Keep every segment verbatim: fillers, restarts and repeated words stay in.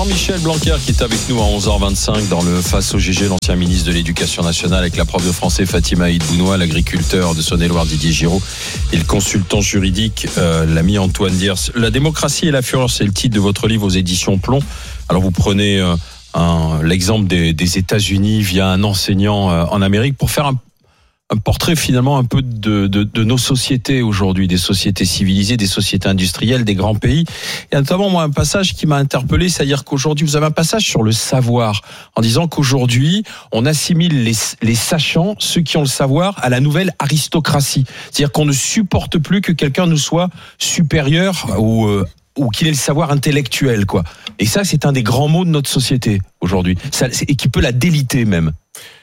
Jean-Michel Blanquer qui est avec nous à onze heures vingt-cinq dans le Face au G G, l'ancien ministre de l'Éducation nationale, avec la prof de français Fatima Aït-Bounoua, l'agriculteur de Saône-et-Loire Didier Giraud et le consultant juridique euh, l'ami Antoine Diers. La démocratie et la fureur, c'est le titre de votre livre aux éditions Plomb. Alors vous prenez euh, un, l'exemple des, des États-Unis via un enseignant euh, en Amérique pour faire un un portrait finalement un peu de, de, de nos sociétés aujourd'hui, des sociétés civilisées, des sociétés industrielles, des grands pays. Il y a notamment moi un passage qui m'a interpellé, c'est-à-dire qu'aujourd'hui vous avez un passage sur le savoir, en disant qu'aujourd'hui on assimile les, les sachants, ceux qui ont le savoir, à la nouvelle aristocratie. C'est-à-dire qu'on ne supporte plus que quelqu'un nous soit supérieur ou euh, ou qu'il ait le savoir intellectuel, quoi. Et ça, c'est un des grands maux de notre société aujourd'hui, ça, et qui peut la déliter même.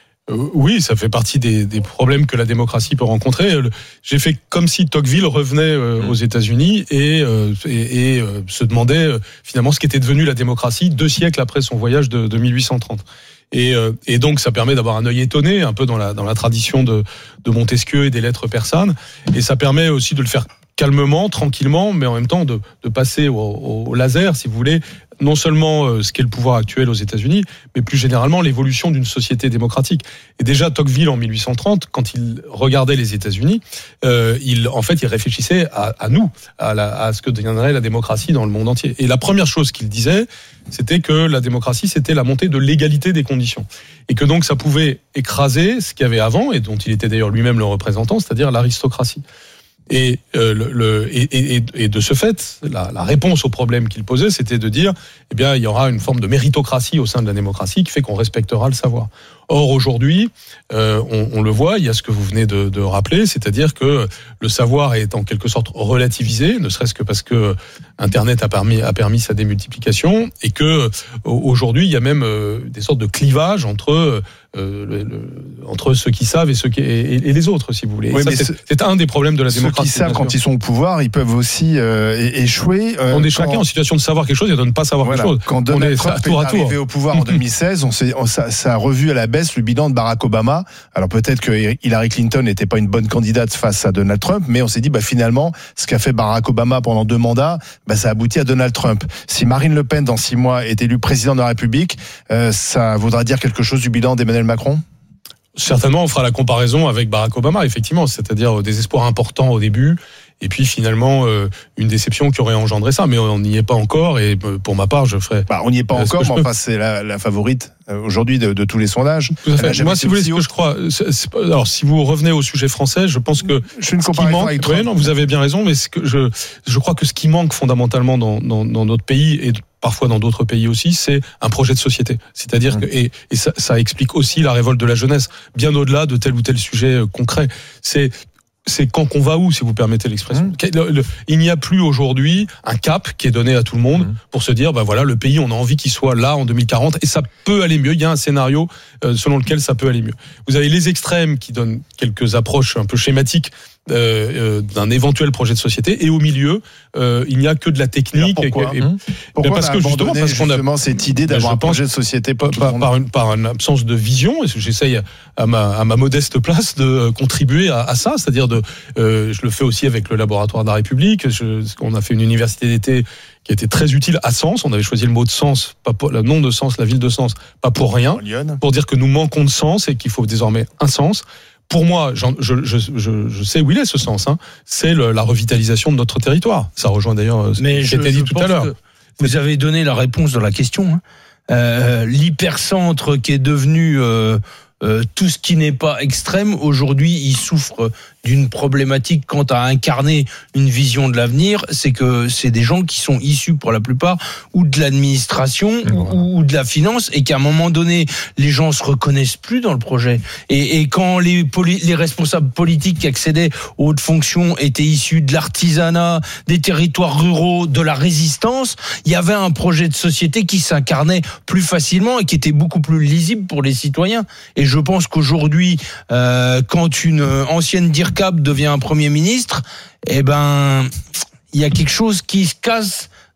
Oui, ça fait partie des, des problèmes que la démocratie peut rencontrer. J'ai fait comme si Tocqueville revenait euh, aux États-Unis et, euh, et, et euh, se demandait euh, finalement ce qu'était devenu la démocratie deux siècles après son voyage de, de mille huit cent trente. Et, euh, et donc ça permet d'avoir un œil étonné, un peu dans la, dans la tradition de, de Montesquieu et des lettres persanes. Et ça permet aussi de le faire calmement, tranquillement, mais en même temps de, de passer au, au laser, si vous voulez, non seulement ce qu'est le pouvoir actuel aux États-Unis, mais plus généralement l'évolution d'une société démocratique. Et déjà Tocqueville en mille huit cent trente, quand il regardait les États-Unis, euh, il en fait il réfléchissait à, à nous, à, la, à ce que deviendrait la démocratie dans le monde entier. Et la première chose qu'il disait, c'était que la démocratie, c'était la montée de l'égalité des conditions, et que donc ça pouvait écraser ce qu'il y avait avant, et dont il était d'ailleurs lui-même le représentant, c'est-à-dire l'aristocratie. Et, euh, le, le, et, et, et de ce fait, la, la réponse au problème qu'il posait, c'était de dire, eh bien, il y aura une forme de méritocratie au sein de la démocratie qui fait qu'on respectera le savoir. Or, aujourd'hui, euh, on, on le voit, il y a ce que vous venez de, de rappeler, c'est-à-dire que le savoir est en quelque sorte relativisé, ne serait-ce que parce que Internet a permis, a permis sa démultiplication, et que aujourd'hui, il y a même euh, des sortes de clivages entre Euh, le, le, entre ceux qui savent et ceux qui et, et les autres, si vous voulez. Oui, ça, mais c'est, c'est un des problèmes de la ceux démocratie. Ceux qui savent, quand ils sont au pouvoir, ils peuvent aussi euh, échouer. Euh, on est quand... chacun en situation de savoir quelque chose et de ne pas savoir voilà. quelque chose. Quand Donald Trump est tour à tour. arrivé au pouvoir en deux mille seize, on s'est, on, ça, ça a revu à la baisse le bilan de Barack Obama. Alors peut-être que Hillary Clinton n'était pas une bonne candidate face à Donald Trump, mais on s'est dit, bah finalement, ce qu'a fait Barack Obama pendant deux mandats, bah ça aboutit à Donald Trump. Si Marine Le Pen, dans six mois, est élue présidente de la République, euh, ça voudra dire quelque chose du bilan d'Emmanuel Macron ? Certainement, on fera la comparaison avec Barack Obama, effectivement, c'est-à-dire des espoirs importants au début, et puis finalement euh, une déception qui aurait engendré ça, mais on n'y est pas encore, et pour ma part, je ferai... Bah, on n'y est pas encore, mais enfin, c'est la, la favorite aujourd'hui de, de tous les sondages. Tout à fait. Moi, si vous voulez, ce que je crois... C'est, c'est, alors, si vous revenez au sujet français, je pense que... Je fais une ce qui comparaison manque, avec Trump. ouais, non, vous avez bien raison, mais ce que je, je crois que ce qui manque fondamentalement dans, dans, dans notre pays, et parfois dans d'autres pays aussi, c'est un projet de société. C'est-à-dire mmh. que, et, et ça, ça explique aussi la révolte de la jeunesse, bien au-delà de tel ou tel sujet concret. C'est, c'est quand qu'on va où, si vous permettez l'expression. Mmh. Le, le, il n'y a plus aujourd'hui un cap qui est donné à tout le monde mmh. pour se dire, ben voilà, le pays, on a envie qu'il soit là en deux mille quarante, et ça peut aller mieux. Il y a un scénario euh, selon lequel ça peut aller mieux. Vous avez les extrêmes qui donnent quelques approches un peu schématiques Euh, euh, d'un éventuel projet de société, et au milieu euh, il n'y a que de la technique. Alors pourquoi, et, et, mmh. pourquoi parce on a que justement, parce qu'on a justement cette idée d'avoir un projet de société pour tout le monde. Par une, par une absence de vision, et j'essaye à ma, à ma modeste place de contribuer à, à ça, c'est-à-dire de, euh, je le fais aussi avec le laboratoire de la République. Je, on a fait une université d'été qui a été très utile à Sens. On avait choisi le mot de Sens, pas pour, le nom de Sens, la ville de Sens, pas pour rien, pour dire que nous manquons de sens et qu'il faut désormais un sens. Pour moi, je, je, je, je sais où il est ce sens, hein. C'est le, la revitalisation de notre territoire. Ça rejoint d'ailleurs ce Mais qui a été dit tout à l'heure. Vous avez donné la réponse dans la question. Hein. Euh, l'hypercentre qui est devenu euh, euh, tout ce qui n'est pas extrême, aujourd'hui, il souffre d'une problématique quant à incarner une vision de l'avenir, c'est que c'est des gens qui sont issus pour la plupart ou de l'administration ou, ou de la finance, et qu'à un moment donné les gens se reconnaissent plus dans le projet, et, et quand les, poli- les responsables politiques qui accédaient aux hautes fonctions étaient issus de l'artisanat, des territoires ruraux, de la résistance, il y avait un projet de société qui s'incarnait plus facilement et qui était beaucoup plus lisible pour les citoyens. Et je pense qu'aujourd'hui euh, quand une ancienne D I R C A P devient un Premier ministre, eh ben, il y a quelque chose qui se casse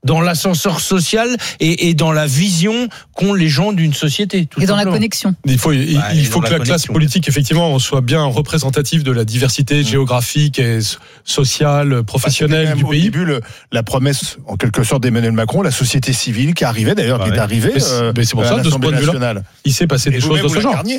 dans l'ascenseur social et, et dans la vision qu'ont les gens d'une société. Tout et dans simplement. la connexion. Il faut, il, Bah, il faut que la, la classe politique, effectivement, soit bien représentative de la diversité mmh. géographique et sociale, professionnelle bah, du au pays. Au début, le, la promesse, en quelque sorte, d'Emmanuel Macron, la société civile qui arrivait, d'ailleurs, bah, qui ouais. est arrivée. Mais c'est, euh, mais c'est pour ça, de ce point de vue-là, il s'est passé des choses de ce genre.